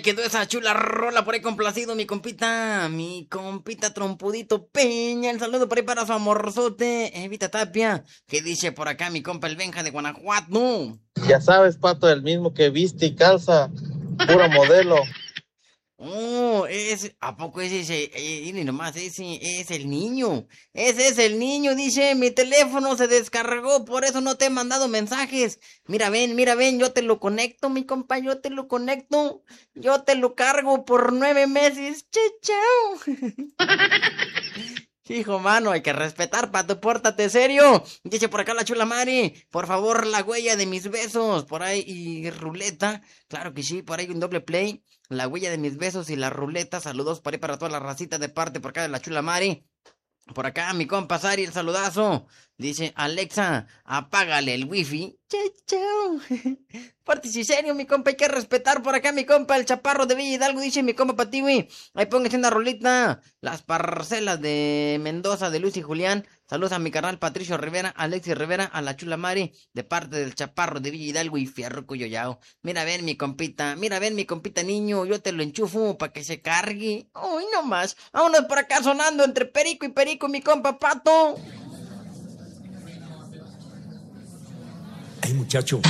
quedó esa chula rola por ahí complacido, mi compita Trompudito Peña. El saludo por ahí para su amorzote, Evita Tapia. ¿Qué dice por acá mi compa el Benja de Guanajuato? Ya sabes, Pato, el mismo que viste y calza, puro modelo. Oh, ¿a poco es ese? Mire nomás, ese es el niño. Ese es el niño, dice, mi teléfono se descargó, por eso no te he mandado mensajes. Mira, ven, yo te lo conecto, mi compa, yo te lo conecto. Yo te lo cargo por 9 meses. Chao. Hijo, mano, hay que respetar, Pato, pórtate serio. Dice por acá la chula Mari, por favor, la huella de mis besos. Por ahí, y ruleta, claro que sí, por ahí un doble play. La huella de mis besos y la ruleta. Saludos por ahí para toda la racita de parte por acá de la chula Mari. Por acá, mi compa Sari, el saludazo. Dice, Alexa, apágale el wifi. Chao. Fuerte y serio, mi compa, hay que respetar por acá, mi compa, el chaparro de Villa Hidalgo, dice mi compa Patiwi. Ahí póngase una rolita. Las parcelas de Mendoza, de Luz y Julián. Saludos a mi carnal Patricio Rivera, Alexis Rivera, a la chula Mari, de parte del chaparro de Villa Hidalgo y Fierro Cuyoyao. Mira, ven, mi compita niño, yo te lo enchufo para que se cargue. Uy, no más. Vámonos por acá sonando entre perico y perico, mi compa Pato. Ay, muchacho.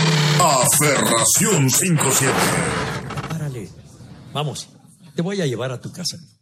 Aferración 57. Párale. Vamos, te voy a llevar a tu casa.